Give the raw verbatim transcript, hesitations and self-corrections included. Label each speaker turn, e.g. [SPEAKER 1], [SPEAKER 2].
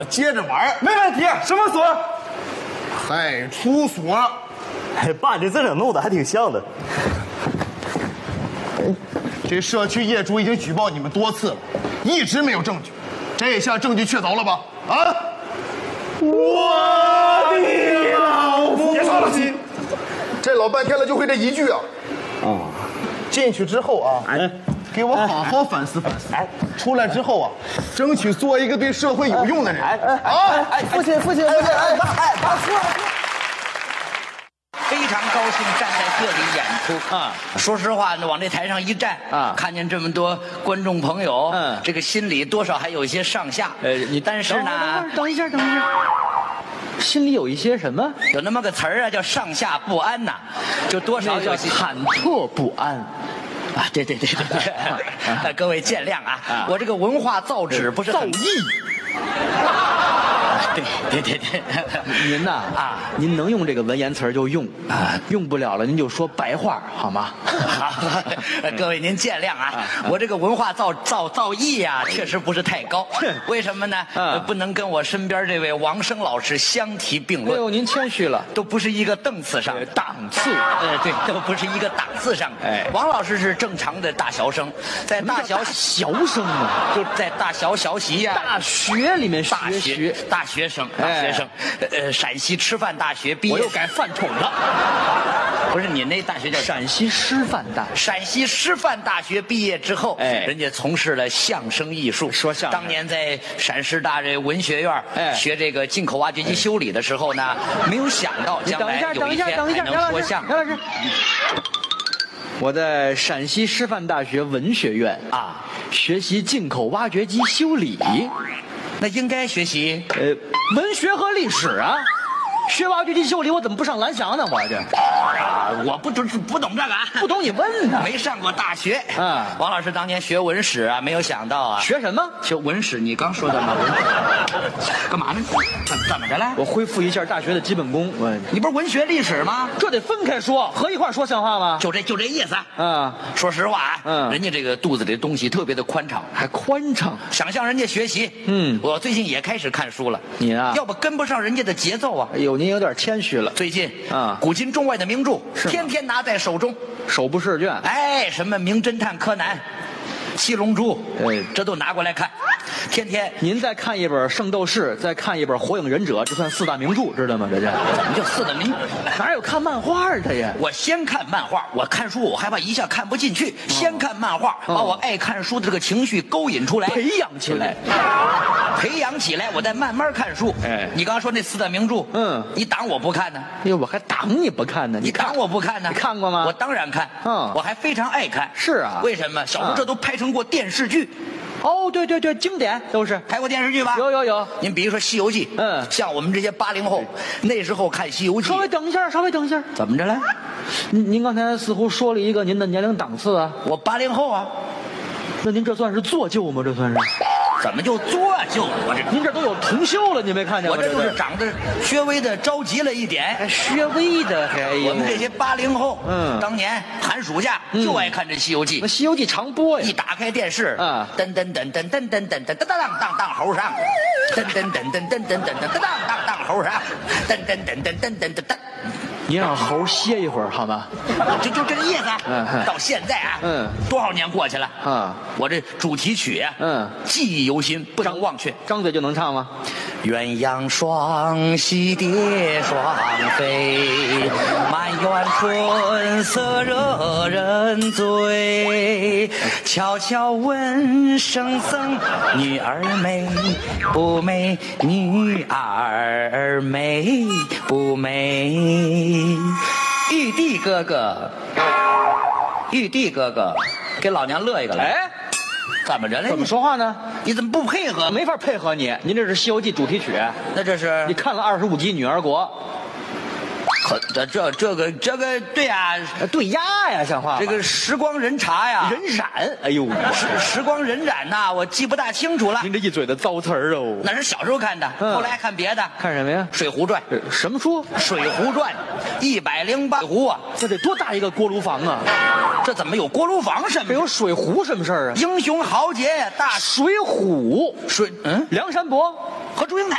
[SPEAKER 1] 接着玩。
[SPEAKER 2] 没问题，什么锁？
[SPEAKER 1] 派出所。
[SPEAKER 3] 哎，爸，这字整弄得还挺像的。
[SPEAKER 1] 这社区业主已经举报你们多次了，一直没有证据，这下证据确凿了吧？啊！
[SPEAKER 3] 我的老父
[SPEAKER 1] 别说了，这老半天了就会这一句啊。
[SPEAKER 3] 哦，
[SPEAKER 1] 进去之后啊，
[SPEAKER 3] 哎，
[SPEAKER 1] 给我好好反思反思。哎，出来之后啊，争取做一个对社会有用的人。
[SPEAKER 3] 哎哎
[SPEAKER 1] 啊！
[SPEAKER 3] 哎，父亲父亲父亲，哎哎，爸错了。
[SPEAKER 4] 非常高兴站在这里演出啊！说实话呢，往这台上一站啊，看见这么多观众朋友，嗯，这个心里多少还有一些上下。
[SPEAKER 2] 呃，你
[SPEAKER 4] 但是呢，
[SPEAKER 2] 等一下，等一下，心里有一些什么？
[SPEAKER 4] 有那么个词儿啊，叫上下不安呐，就多少有些
[SPEAKER 2] 忐忑不安。
[SPEAKER 4] 啊，对对对对对，各位见谅啊，我这个文化造纸不是
[SPEAKER 2] 造
[SPEAKER 4] 诣。对对对对，
[SPEAKER 2] 您呐啊，您能用这个文言词儿就用啊，用不了了您就说白话好吗？
[SPEAKER 4] 各位您见谅啊，我这个文化造造造诣呀，确实不是太高。为什么呢？不能跟我身边这位王声老师相提并论。
[SPEAKER 2] 哎呦，您谦虚了，
[SPEAKER 4] 都不是一个档次上，
[SPEAKER 2] 档次。
[SPEAKER 4] 呃，对，都不是一个档次上。哎，王老师是正常的大学生，在大小
[SPEAKER 2] 小生啊，
[SPEAKER 4] 就在大小小习呀，
[SPEAKER 2] 大学里面
[SPEAKER 4] 大学大学生，大学生，呃，陕西师范大学毕业，
[SPEAKER 2] 我又改饭桶了。
[SPEAKER 4] 不是你那大学叫
[SPEAKER 2] 陕西师范大学，
[SPEAKER 4] 陕西师范大学毕业之后，哎，人家从事了相声艺术，
[SPEAKER 2] 说相声。
[SPEAKER 4] 当年在陕师大这文学院，哎，学这个进口挖掘机修理的时候呢，没有想到将来有一天还能说相声。
[SPEAKER 2] 杨老师，我在陕西师范大学文学院啊学习进口挖掘机修理，
[SPEAKER 4] 那应该学习
[SPEAKER 2] 呃文学和历史啊。学挖掘机修理，我怎么不上蓝翔呢？我这
[SPEAKER 4] 啊，我不懂不懂这个啊，
[SPEAKER 2] 不懂你问他。
[SPEAKER 4] 没上过大学
[SPEAKER 2] 啊。
[SPEAKER 4] 王老师当年学文史啊，没有想到啊。
[SPEAKER 2] 学什么？
[SPEAKER 4] 学文史，你刚说的吗？干嘛呢？怎怎么着了？
[SPEAKER 2] 我恢复一下大学的基本功。我
[SPEAKER 4] 你不是文学历史吗？
[SPEAKER 2] 这得分开说，合一块说像话吗？
[SPEAKER 4] 就这就这意思。
[SPEAKER 2] 啊，
[SPEAKER 4] 说实话啊，
[SPEAKER 2] 嗯，
[SPEAKER 4] 人家这个肚子里的东西特别的宽敞，
[SPEAKER 2] 还宽敞。
[SPEAKER 4] 想向人家学习，
[SPEAKER 2] 嗯，
[SPEAKER 4] 我最近也开始看书了。
[SPEAKER 2] 你啊，
[SPEAKER 4] 要不跟不上人家的节奏啊。
[SPEAKER 2] 哎呦，您有点谦虚了。
[SPEAKER 4] 最近
[SPEAKER 2] 啊，
[SPEAKER 4] 古今中外的名著，天天拿在手中，
[SPEAKER 2] 手不释卷。
[SPEAKER 4] 哎，什么名侦探柯南、七龙珠，
[SPEAKER 2] 哎，
[SPEAKER 4] 这都拿过来看。天天，
[SPEAKER 2] 您再看一本《圣斗士》，再看一本《火影忍者》，这算四大名著，知道吗？这这
[SPEAKER 4] 怎么就四大名？
[SPEAKER 2] 哪有看漫画的呀？
[SPEAKER 4] 我先看漫画，我看书我害怕一下看不进去，先看漫画，把我爱看书的这个情绪勾引出来，
[SPEAKER 2] 培养起来，
[SPEAKER 4] 培养起来，我再慢慢看书。哎，你刚刚说那四大名著，嗯，你挡我不看呢？
[SPEAKER 2] 哎呦，我还挡你不看呢？
[SPEAKER 4] 你挡我不看呢？
[SPEAKER 2] 你看过吗？
[SPEAKER 4] 我当然看，
[SPEAKER 2] 嗯，
[SPEAKER 4] 我还非常爱看。
[SPEAKER 2] 是啊，
[SPEAKER 4] 为什么？小时候这都拍成过电视剧。
[SPEAKER 2] 哦，对对对，经典都是
[SPEAKER 4] 拍过电视剧吧？
[SPEAKER 2] 有有有。
[SPEAKER 4] 您比如说《西游记》，嗯，像我们这些八零后，那时候看《西游记》。
[SPEAKER 2] 稍微等一下，稍微等一下，
[SPEAKER 4] 怎么着了？
[SPEAKER 2] 您您刚才似乎说了一个您的年龄档次啊。
[SPEAKER 4] 我八零后啊。
[SPEAKER 2] 那您这算是做旧吗？这算是？
[SPEAKER 4] 怎么就做旧？我这
[SPEAKER 2] 您这都有铜锈了，你没看见吗？
[SPEAKER 4] 我这就是长得稍微的着急了一点，
[SPEAKER 2] 还稍微的还。
[SPEAKER 4] 我们这些八零后，
[SPEAKER 2] 嗯，
[SPEAKER 4] 当年寒暑假就爱看这《西游记》。
[SPEAKER 2] 那《西游记》常播呀，
[SPEAKER 4] 一打开电视，
[SPEAKER 2] 啊，
[SPEAKER 4] 噔噔噔噔噔噔噔噔噔当当当猴上，噔噔噔噔噔噔噔噔当当当猴上，噔噔噔噔噔噔噔噔。
[SPEAKER 2] 你让猴歇一会儿好吗？
[SPEAKER 4] 就就这个意思。嗯，到现在啊，嗯，多少年过去了啊？我这主题曲啊，嗯，记忆犹新，不能忘却。
[SPEAKER 2] 张嘴就能唱吗？
[SPEAKER 4] 鸳鸯双栖蝶双飞，满园春色惹人醉。悄悄问圣僧，女儿美不美？女儿美不美？玉帝哥哥，玉帝哥哥，给老娘乐一个来！
[SPEAKER 2] 哎，
[SPEAKER 4] 怎么着了？
[SPEAKER 2] 怎么说话呢？
[SPEAKER 4] 你怎么不配合？
[SPEAKER 2] 没法配合你，您这是《西游记》主题曲。
[SPEAKER 4] 那这是
[SPEAKER 2] 你看了二十五集《女儿国》。
[SPEAKER 4] 可这这这个这个对呀、
[SPEAKER 2] 啊，对呀呀，像话。
[SPEAKER 4] 这个时光荏茶呀，
[SPEAKER 2] 荏苒，哎呦，
[SPEAKER 4] 时时光荏苒呐，我记不大清楚了。
[SPEAKER 2] 您这一嘴的糟词儿哦。
[SPEAKER 4] 那是小时候看的，嗯、后来看别的。
[SPEAKER 2] 看什么呀？
[SPEAKER 4] 《水浒传》。
[SPEAKER 2] 什么书？
[SPEAKER 4] 《水浒传》一百零八壶啊，
[SPEAKER 2] 这得多大一个锅炉房啊！
[SPEAKER 4] 这怎么有锅炉房什么？
[SPEAKER 2] 这有水壶什么事儿啊？
[SPEAKER 4] 英雄豪杰呀，大
[SPEAKER 2] 水浒，
[SPEAKER 4] 水嗯，
[SPEAKER 2] 梁山伯
[SPEAKER 4] 和祝英台。